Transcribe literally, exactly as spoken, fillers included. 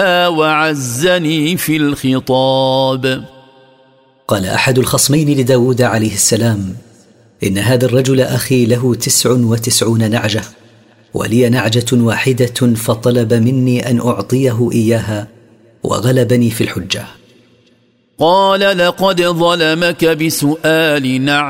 وعزني في الخطاب. قال أحد الخصمين لداود عليه السلام: إن هذا الرجل أخي له تسع وتسعون نعجة ولي نعجة واحدة، فطلب مني أن أعطيه إياها وغلبني في الحجة. قال: لقد ظلمك بسؤال نعجة